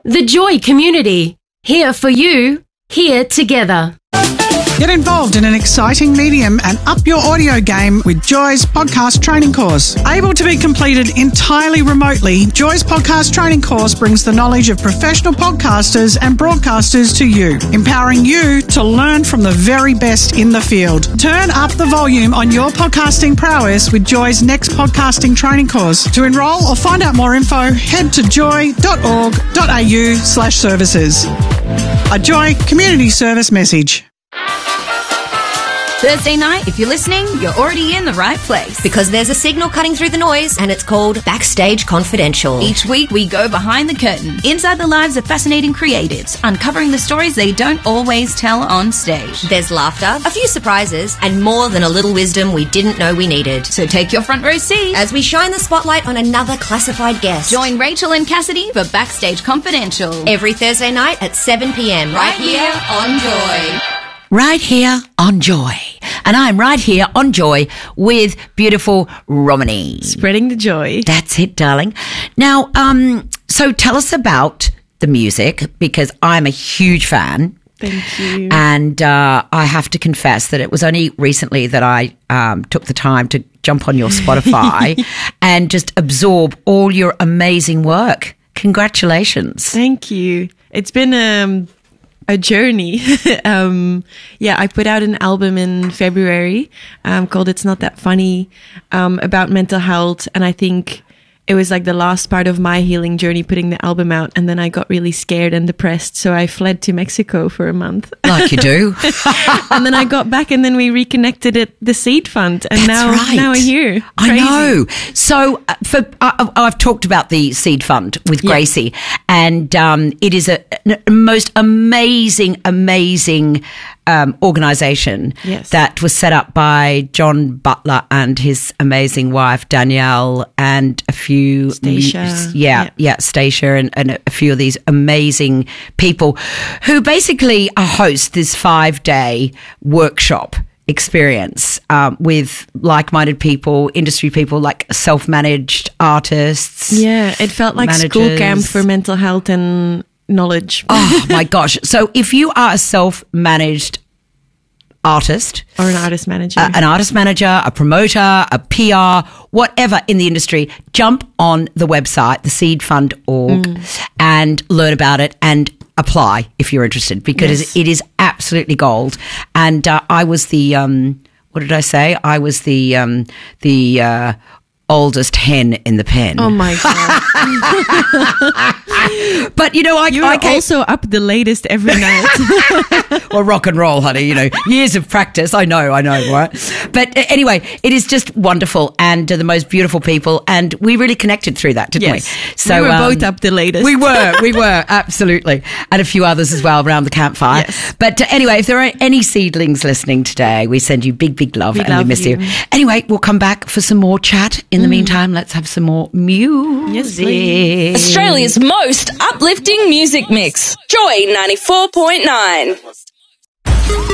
The Joy community. Here for you. Here together. Get involved in an exciting medium and up your audio game with Joy's podcast training course. Able to be completed entirely remotely, Joy's podcast training course brings the knowledge of professional podcasters and broadcasters to you, empowering you to learn from the very best in the field. Turn up the volume on your podcasting prowess with Joy's next podcasting training course. To enrol or find out more info, head to joy.org.au/services. A Joy community service message. Thursday night, if you're listening, you're already in the right place. Because there's a signal cutting through the noise, and it's called Backstage Confidential. Each week, we go behind the curtain, inside the lives of fascinating creatives, uncovering the stories they don't always tell on stage. There's laughter, a few surprises, and more than a little wisdom we didn't know we needed. So take your front row seat as we shine the spotlight on another classified guest. Join Rachel and Cassidy for Backstage Confidential. Every Thursday night at 7 p.m. right here on Joy. Right here on Joy. And I'm right here on Joy with beautiful Romany. Spreading the joy. That's it, darling. Now, so tell us about the music, because I'm a huge fan. Thank you. And I have to confess that it was only recently that I took the time to jump on your Spotify and just absorb all your amazing work. Congratulations. Thank you. It's been a journey. I put out an album in February called It's Not That Funny, about mental health. And I think it was like the last part of my healing journey, putting the album out. And then I got really scared and depressed. So I fled to Mexico for a month. Like you do. And then I got back, and then we reconnected at the Seed Fund. And That's now we're here. I know. So I've talked about the Seed Fund with Gracie, and it is a most amazing organisation that was set up by John Butler and his amazing wife Danielle, and a few Stacia. Stacia and a few of these amazing people who basically host this 5-day workshop experience with like-minded people, industry people, like self-managed artists. Yeah, it felt like managers. School camp for mental health and knowledge. Oh my gosh. So if you are a self-managed artist or an artist manager, a promoter, a PR, whatever in the industry, jump on the website, theseedfund.org, and learn about it and apply if you're interested, because it is absolutely gold. And I was the what did I say? I was the oldest hen in the pen. Oh my God. But you know, I also up the latest every night. Well, rock and roll, honey, you know, years of practice. I know, right? But anyway, it is just wonderful, and the most beautiful people, and we really connected through that, didn't we? So we were both up the latest. We were, absolutely. And a few others as well around the campfire. Yes. But anyway, if there are any seedlings listening today, we send you big love, and we miss you. Anyway, we'll come back for some more chat. In the meantime, let's have some more music. Yes, please. Australia's most uplifting music mix. Joy 94.9.